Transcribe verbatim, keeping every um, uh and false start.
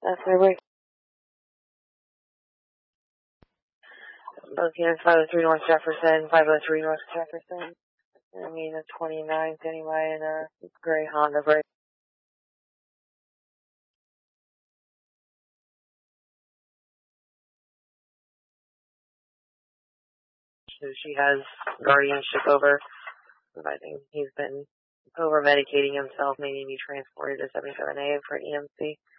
That's my break. Both units, five oh three North Jefferson, five oh three North Jefferson. I mean, the twenty-ninth anyway, in a gray Honda break. So she has guardianship over. I think he's been over medicating himself, needing to be transported to seventy-seven A for E M C.